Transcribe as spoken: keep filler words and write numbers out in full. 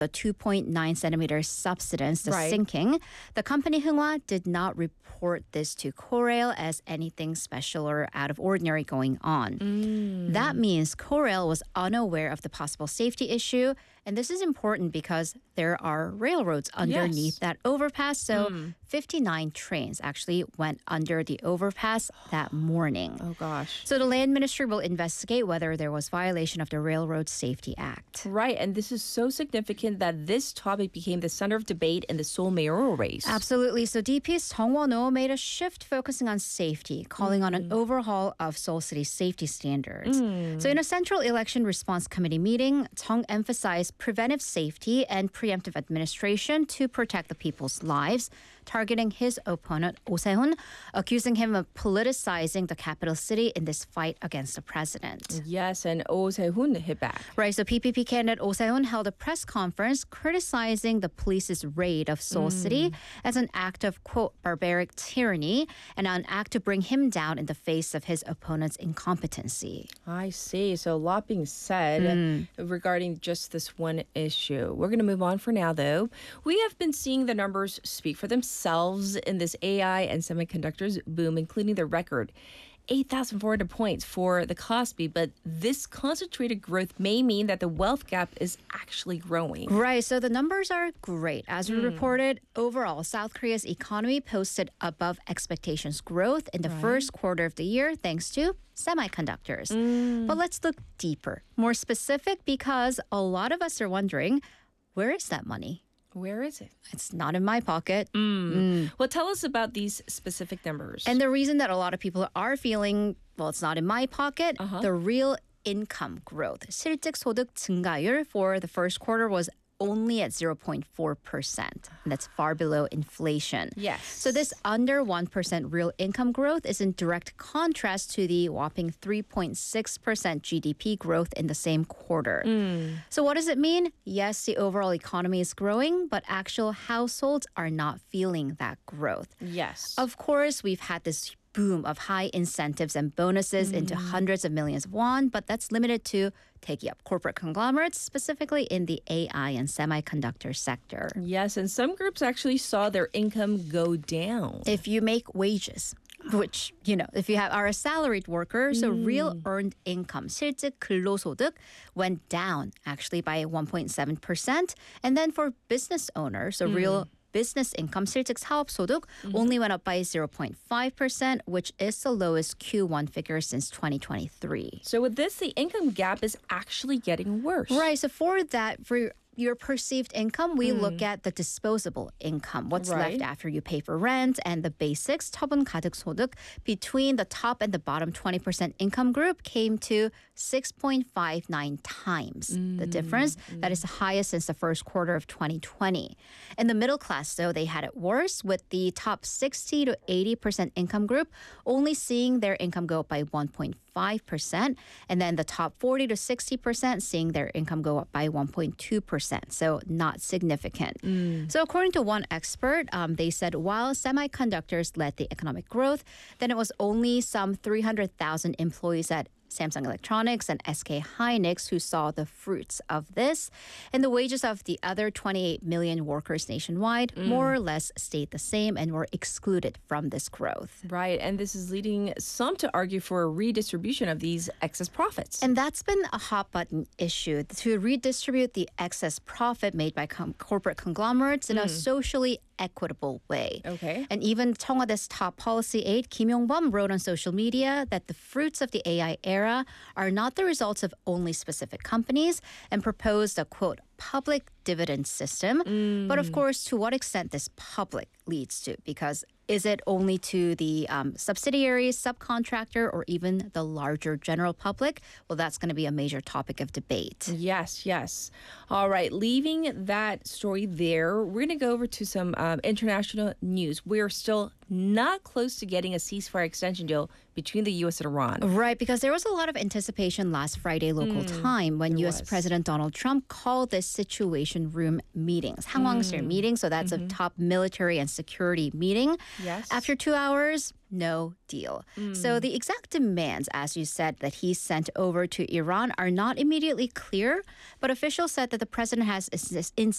the two point nine centimeter subsidence, the Right. sinking, the company Hungwa did not report this to Korail as anything special or out of ordinary going on. Mm. That means Korail was unaware of the possible safety issue. And this is important because there are railroads underneath Yes. that overpass. So Mm. fifty-nine trains actually went under the overpass that morning. Oh, gosh. So the Land Ministry will investigate whether there was violation of the Railroad Safety Act. Right, and this is so significant that this topic became the center of debate in the Seoul mayoral race. Absolutely. So D P's Jung Won-oh made a shift focusing on safety, calling on an overhaul of Seoul City's safety standards. So in a Central Election Response Committee meeting, Jung emphasized preventive safety and preemptive administration to protect the people's lives, targeting his opponent, Oh Se-hun, accusing him of politicizing the capital city in this fight against the president. Yes, and Oh Se-hun hit back. Right, so P P P candidate Oh Se-hun held a press conference criticizing the police's raid of Seoul City as an act of, quote, barbaric tyranny and an act to bring him down in the face of his opponent's incompetency. I see. So a lot being said regarding just this one issue. We're going to move on for now, though. We have been seeing the numbers speak for themselves in this A I and semiconductors boom, including the record eight thousand four hundred points for the Kospi. But this concentrated growth may mean that the wealth gap is actually growing. Right, so the numbers are great. As we reported, overall, South Korea's economy posted above expectations growth in the first quarter of the year thanks to semiconductors. But let's look deeper, more specific, because a lot of us are wondering, where is that money? Where is it? It's not in my pocket. Well, tell us about these specific numbers. And the reason that a lot of people are feeling, well, it's not in my pocket, the real income growth. 실질 소득 증가율 for the first quarter was only at zero point four percent. And that's far below inflation. Yes. So this under one percent real income growth is in direct contrast to the whopping three point six percent G D P growth in the same quarter. So what does it mean? Yes, the overall economy is growing, but actual households are not feeling that growth. Yes. Of course, we've had this boom of high incentives and bonuses into hundreds of millions of won, but that's limited to taking up corporate conglomerates, specifically in the A I and semiconductor sector. Yes, and some groups actually saw their income go down. If you make wages, which, you know, if you have, are a salaried worker, so real earned income, 실질 근로소득, went down actually by one point seven percent. And then for business owners, so real business income, 실질 사업소득, only went up by zero point five percent, which is the lowest Q one figure since twenty twenty-three. So with this, the income gap is actually getting worse. Right, so for that, for your perceived income, we look at the disposable income, what's Right. left after you pay for rent, and the basics, 처분 가득 소득, between the top and the bottom twenty percent income group came to six point five nine times the difference. That is the highest since the first quarter of twenty twenty. In the middle class, though, they had it worse, with the top sixty to eighty percent income group only seeing their income go up by one point five percent, and then the top forty to sixty percent seeing their income go up by one point two percent, so not significant. So according to one expert, um, they said while semiconductors led the economic growth, then it was only some three hundred thousand employees at Samsung Electronics and S K Hynix who saw the fruits of this. And the wages of the other twenty-eight million workers nationwide more or less stayed the same and were excluded from this growth. Right, and this is leading some to argue for a redistribution of these excess profits. And that's been a hot button issue, to redistribute the excess profit made by com- corporate conglomerates in a socially equitable way. Okay. And even 청와대's top policy aide, Kim Yong-bum, wrote on social media that the fruits of the A I era are not the results of only specific companies, and proposed a, quote, public dividend system. But of course, to what extent this public leads to, because is it only to the um, subsidiaries, subcontractor, or even the larger general public? Well, that's going to be a major topic of debate. Yes, yes. All right, leaving that story there, we're going to go over to some um, international news. We're still not close to getting a ceasefire extension deal between the U S and Iran. Right, because there was a lot of anticipation last Friday local time when U S was. President Donald Trump called this Situation Room meetings, 상황실 meeting, so that's a top military and security meeting. Yes. After two hours, no deal. So the exact demands, as you said, that he sent over to Iran are not immediately clear, but officials said that the president has ins-